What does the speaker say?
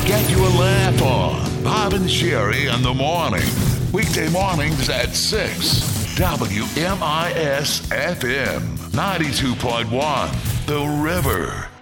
get you a laugh on. Bob and Sherry in the morning. Weekday mornings at 6. WMIS FM 92.1. The River.